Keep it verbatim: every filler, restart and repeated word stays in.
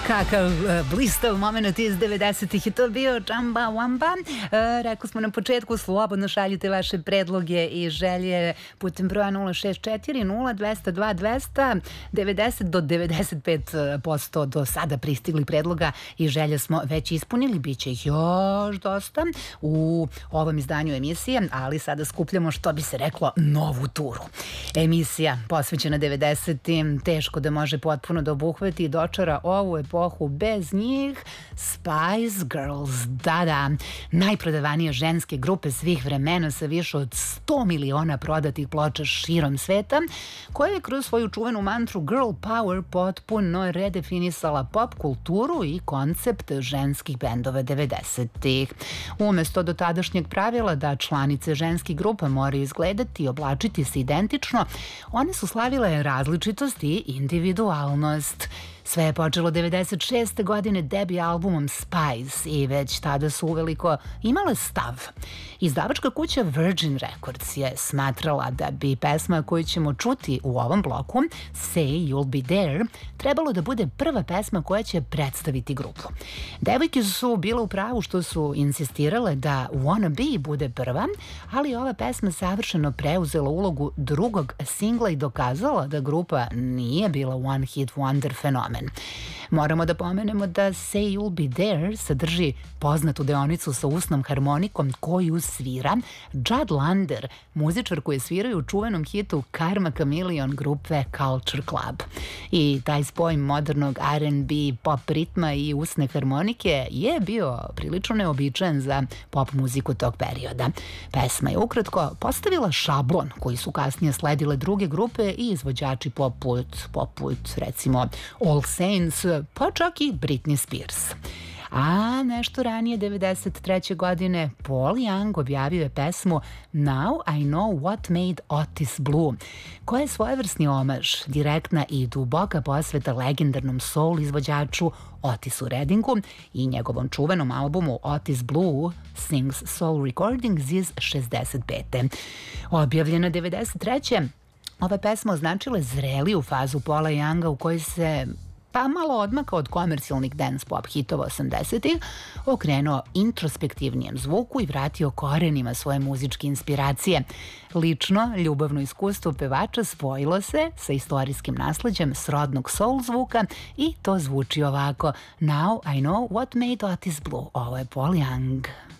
Kakav uh, blistav moment iz devedesetih je to bio Džamba Wamba. Uh, rekli smo na početku, slobodno šaljite vaše predloge i želje putem broja nula šest četiri nula dvesta dva dvesta. devedeset do devedeset pet posto do sada pristigli predloga i želje smo već ispunili. Biće ih još dosta u ovom izdanju emisije, ali sada skupljamo, što bi se reklo, novu turu. Emisija posvećena devedesetim, teško da može potpuno da obuhvati i dočara ovu epohu bez njih. Spice Girls, da, da, najprodavanije ženske grupe svih vremena sa više od sto miliona prodatih ploča širom sveta, koja je kroz svoju čuvenu mantru Girl Power potpuno redefinisala pop kulturu i koncept ženskih bendova devedesetih. Umesto do tadašnjeg pravila da članice ženskih grupa moraju izgledati i oblačiti se identično, one su slavile različitost i individualnost. Sve je počelo devedeset šeste godine debi albumom Spice i već tada su uveliko imale stav. Izdavačka kuća Virgin Records je smatrala da bi pesma koju ćemo čuti u ovom bloku, Say You'll Be There, trebalo da bude prva pesma koja će predstaviti grupu. Devojke su bile u pravu što su insistirale da Wanna Be bude prva, ali ova pesma savršeno preuzela ulogu drugog singla i dokazala da grupa nije bila one hit wonder fenomen. Moramo da pomenemo da Say You'll Be There sadrži poznatu deonicu sa usnom harmonikom koju svira Judd Lander, muzičar koji sviraju u čuvenom hitu Karma Chameleon grupe Culture Club. I taj spoj modernog R and B, pop ritma i usne harmonike je bio prilično neobičajan za pop muziku tog perioda. Pesma je ukratko postavila šablon koji su kasnije sledile druge grupe i izvođači poput, poput recimo All Saints, pa čak i Britney Spears. A nešto ranije, devedeset treće godine, Paul Young objavio je pesmu Now I Know What Made Otis Blue, koja je svojevrsni omaž, direktna i duboka posveta legendarnom soul izvođaču Otisu Reddingu i njegovom čuvenom albumu Otis Blue Sings Soul Recordings iz šezdeset pete. Objavljena devedeset treće ova pesma označila zreliju fazu Paula Younga u kojoj se pa malo odmaka od komercijalnih dance pop hitova osamdesetih, okrenuo introspektivnijem zvuku i vratio korenima svoje muzičke inspiracije. Lično, ljubavno iskustvo pevača spojilo se sa istorijskim nasleđem srodnog soul zvuka i to zvuči ovako: Now I Know What Made Otis Blue. Ovo je Paul Young.